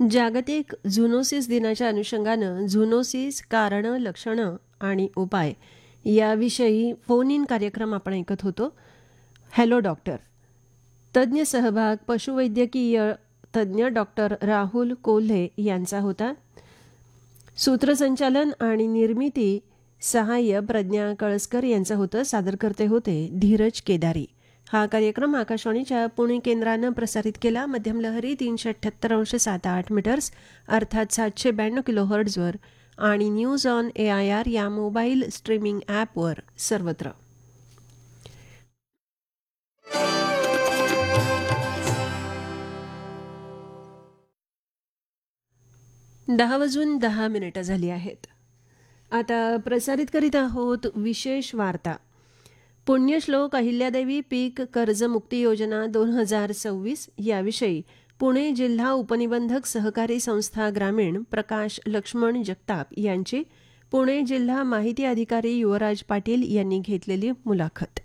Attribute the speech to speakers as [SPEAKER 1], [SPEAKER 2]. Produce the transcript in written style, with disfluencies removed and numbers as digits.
[SPEAKER 1] जागतिक झुनोसिस दिनाच्या अनुषंगानं झुनोसिस कारणं, लक्षणं आणि उपाय याविषयी फोन इन कार्यक्रम आपण ऐकत होतो. Hello doctor. तज्ज्ञ सहभाग पशुवैद्यकीय तज्ज्ञ डॉक्टर राहुल कोल्हे यांचा होता. सूत्रसंचालन आणि निर्मिती सहाय्य प्रज्ञा कळसकर यांचं होतं. सादर करते होते धीरज केदारी. हा कार्यक्रम आकाशवाणीच्या पुणे केंद्रानं प्रसारित केला. मध्यम लहरी 378.78 मीटर्स अर्थात 792 किलोहर्ट्झवर आणि न्यूज ऑन AIR या मोबाईल स्ट्रीमिंग ॲपवर सर्वत्र. दहा वाजून 10 मिनिटं झाली आहेत. आता प्रसारित करीत आहोत विशेष वार्ता. पुण्यश्लोक अहिल्यादेवी पीक कर्जमुक्ती योजना 2026 याविषयी पुणे जिल्हा उपनिबंधक सहकारी संस्था ग्रामीण प्रकाश लक्ष्मण जगताप यांची पुणे जिल्हा माहिती अधिकारी युवराज पाटील यांनी घेतलेली मुलाखत.